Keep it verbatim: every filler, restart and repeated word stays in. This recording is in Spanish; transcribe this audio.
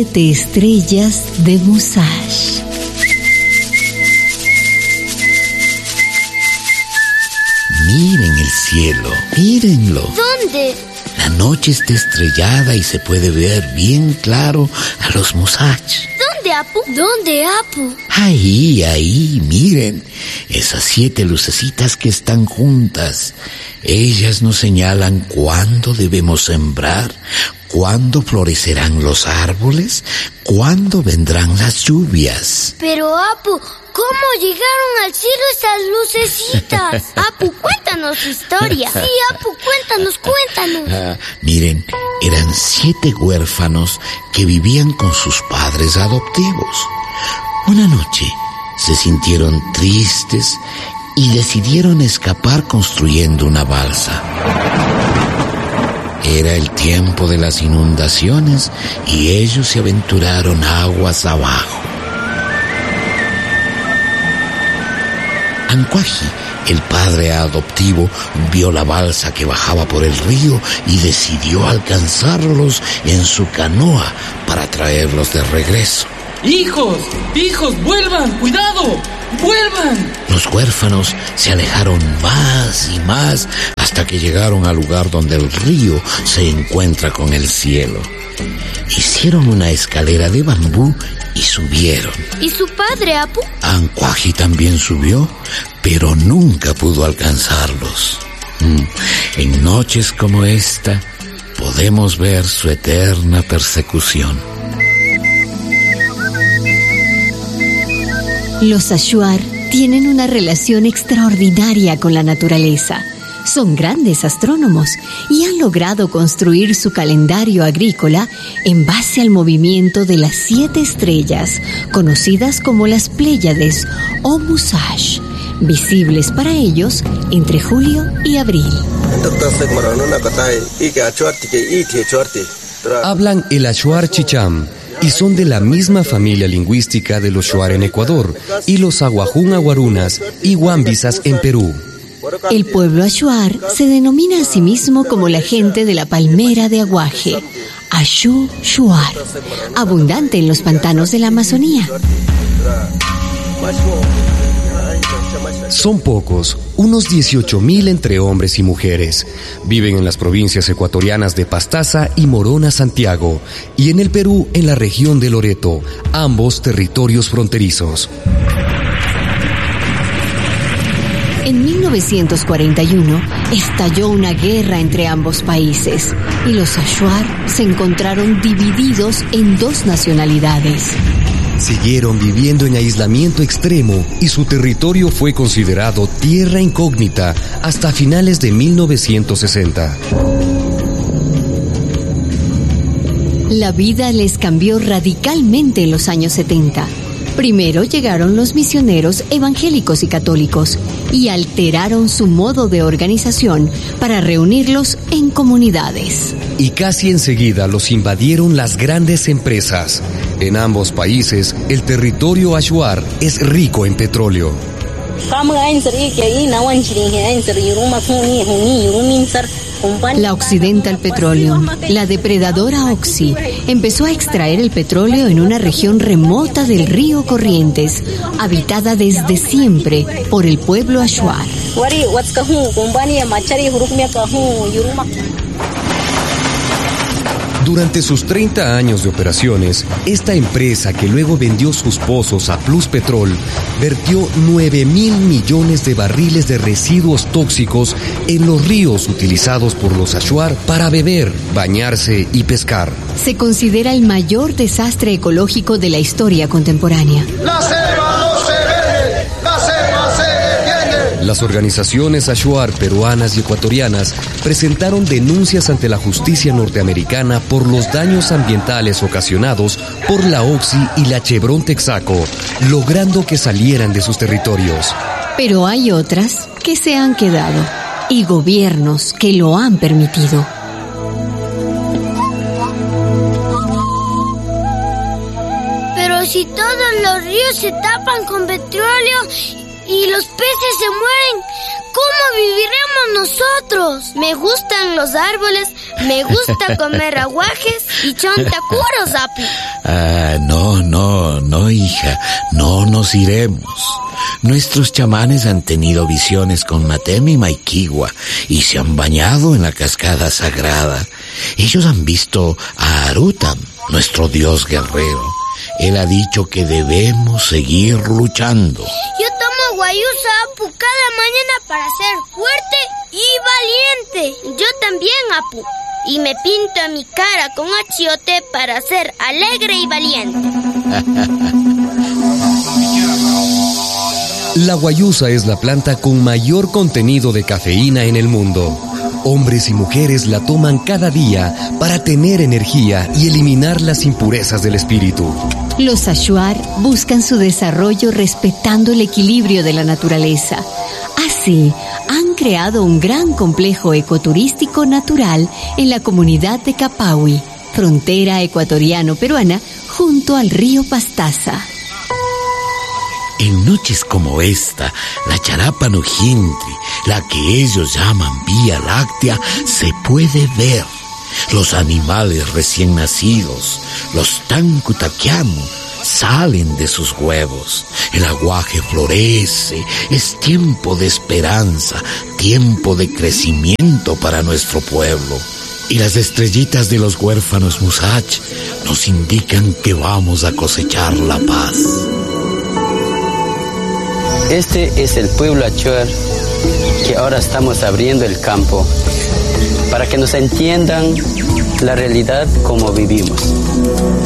Siete estrellas de Musash. Miren el cielo, mírenlo. ¿Dónde? La noche está estrellada y se puede ver bien claro a los Musash. ¿Dónde, Apu? ¿Dónde, Apu? Ahí, ahí, miren, esas siete lucecitas que están juntas. Ellas nos señalan cuándo debemos sembrar, cuándo florecerán los árboles, cuándo vendrán las lluvias. Pero, Apu, ¿cómo llegaron al cielo esas lucecitas? Apu, cuéntanos su historia. Sí, Apu, cuéntanos, cuéntanos. Ah, miren, eran siete huérfanos que vivían con sus padres adoptivos. Una noche se sintieron tristes y decidieron escapar construyendo una balsa. Era el tiempo de las inundaciones y ellos se aventuraron aguas abajo. Ancuaji, el padre adoptivo, vio la balsa que bajaba por el río y decidió alcanzarlos en su canoa para traerlos de regreso. ¡Hijos! ¡Hijos! ¡Vuelvan! ¡Cuidado! ¡Vuelvan! Los huérfanos se alejaron más y más hasta que llegaron al lugar donde el río se encuentra con el cielo. Hicieron una escalera de bambú y subieron. ¿Y su padre, Apu? Ancuaji también subió, pero nunca pudo alcanzarlos. En noches como esta, podemos ver su eterna persecución. Los Ashuar tienen una relación extraordinaria con la naturaleza. Son grandes astrónomos y han logrado construir su calendario agrícola en base al movimiento de las siete estrellas, conocidas como las Pléyades o Musash, visibles para ellos entre julio y abril. Hablan el Ashuar Chicham y son de la misma familia lingüística de los Shuar en Ecuador y los Aguajún Aguarunas y Huambisas en Perú. El pueblo Ashuar se denomina a sí mismo como la gente de la palmera de aguaje, Ashu Shuar, abundante en los pantanos de la Amazonía. Son pocos, unos dieciocho mil entre hombres y mujeres. Viven en las provincias ecuatorianas de Pastaza y Morona, Santiago, y en el Perú en la región de Loreto, ambos territorios fronterizos. En mil novecientos cuarenta y uno estalló una guerra entre ambos países y los Ashuar se encontraron divididos en dos nacionalidades. Siguieron viviendo en aislamiento extremo y su territorio fue considerado tierra incógnita hasta finales de mil novecientos sesenta. La vida les cambió radicalmente en los años setenta. Primero llegaron los misioneros evangélicos y católicos y alteraron su modo de organización para reunirlos en comunidades. Y casi enseguida los invadieron las grandes empresas. En ambos países, el territorio Ashuar es rico en petróleo. La Occidental Petroleum, la depredadora Oxy, empezó a extraer el petróleo en una región remota del río Corrientes, habitada desde siempre por el pueblo Ashuar. Durante sus treinta años de operaciones, esta empresa, que luego vendió sus pozos a Plus Petrol, vertió nueve mil millones de barriles de residuos tóxicos en los ríos utilizados por los Ashuar para beber, bañarse y pescar. Se considera el mayor desastre ecológico de la historia contemporánea. La selva no se vende, la selva se defiende. Las organizaciones Ashuar peruanas y ecuatorianas presentaron denuncias ante la justicia norteamericana por los daños ambientales ocasionados por la Oxy y la Chevron Texaco, logrando que salieran de sus territorios. Pero hay otras que se han quedado y gobiernos que lo han permitido. Pero si todos los ríos se tapan con petróleo y los peces se mueren, ¿cómo viviremos nosotros? Me gustan los árboles, me gusta comer aguajes y chontacuros, Apu. Ah, no, no, no, hija, no nos iremos. Nuestros chamanes han tenido visiones con Matem y Maiquigua y se han bañado en la cascada sagrada. Ellos han visto a Arutam, nuestro dios guerrero. Él ha dicho que debemos seguir luchando. Yo tomo guayusa, Apu, cada mañana para ser fuerte y valiente. Yo también, Apu. Y me pinto mi cara con achiote para ser alegre y valiente. La guayusa es la planta con mayor contenido de cafeína en el mundo. Hombres y mujeres la toman cada día para tener energía y eliminar las impurezas del espíritu. Los Achuar buscan su desarrollo respetando el equilibrio de la naturaleza. Así, han creado un gran complejo ecoturístico natural en la comunidad de Capaui, frontera ecuatoriano-peruana, junto al río Pastaza. En noches como esta, la Charapa Nujintri, la que ellos llaman Vía Láctea, se puede ver. Los animales recién nacidos, los Tancutaquiamu, salen de sus huevos. El aguaje florece, es tiempo de esperanza, tiempo de crecimiento para nuestro pueblo. Y las estrellitas de los huérfanos Musach nos indican que vamos a cosechar la paz. Este es el pueblo Achuar que ahora estamos abriendo el campo para que nos entiendan la realidad como vivimos.